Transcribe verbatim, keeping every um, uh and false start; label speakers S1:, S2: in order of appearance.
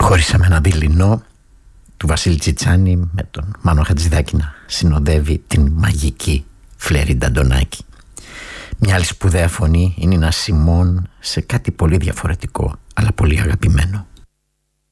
S1: Χωρίσαμε ένα δειλινό του Βασίλη Τσιτσάνη με τον Μάνο Χατζηδάκη να συνοδεύει την μαγική Φλερίντα Αντωνάκη. Μια άλλη σπουδαία φωνή είναι η Νασιμόν σε κάτι πολύ διαφορετικό αλλά πολύ αγαπημένο.